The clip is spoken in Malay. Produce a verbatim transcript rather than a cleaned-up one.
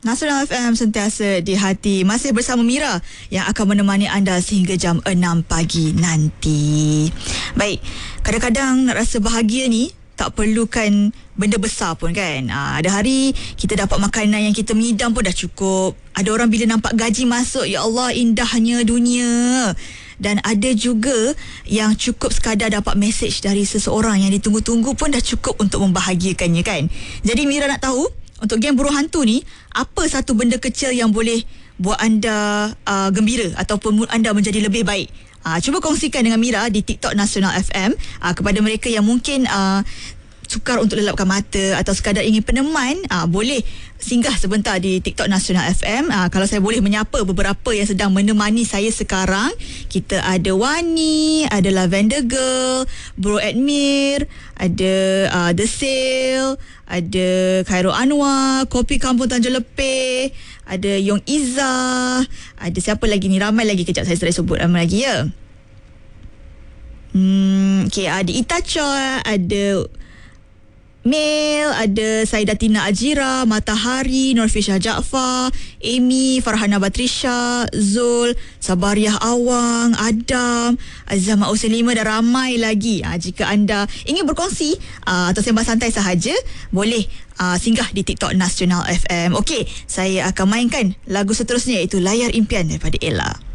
Nasional F M sentiasa di hati. Masih bersama Mira yang akan menemani anda sehingga jam enam pagi nanti. Baik, kadang-kadang nak rasa bahagia ni tak perlukan benda besar pun kan. Ha, ada hari kita dapat makanan yang kita mengidam pun dah cukup. Ada orang bila nampak gaji masuk, ya Allah indahnya dunia. Dan ada juga yang cukup sekadar dapat mesej dari seseorang yang ditunggu-tunggu pun dah cukup untuk membahagiakannya kan. Jadi Mira nak tahu, untuk geng Buruh Hantu ni, apa satu benda kecil yang boleh buat anda uh, gembira ataupun mood anda menjadi lebih baik? Uh, cuba kongsikan dengan Mira di TikTok Nasional F M. Uh, kepada mereka yang mungkin uh, sukar untuk lelapkan mata atau sekadar ingin peneman, uh, boleh singgah sebentar di TikTok Nasional F M. Uh, kalau saya boleh menyapa beberapa yang sedang menemani saya sekarang, kita ada Wani, ada Lavender Girl, Bro Admir, ada uh, The Sale, ada Khairul Anwar, Kopi Kampung Tanjung Lepeh, ada Yong Izzah, ada siapa lagi ni, ramai lagi, kejap saya try sebut ramai lagi ya. Hmm, okay, ada Itacha, ada Mel, ada Saidatina Ajira, Matahari, Norfisha Jaafar, Amy, Farhana Batrisha, Zul, Sabariah Awang, Adam, Azama Uselima dan ramai lagi. Ha, jika anda ingin berkongsi uh, atau sembah santai sahaja, boleh uh, singgah di TikTok Nasional F M. Okey, saya akan mainkan lagu seterusnya iaitu Layar Impian daripada Ella.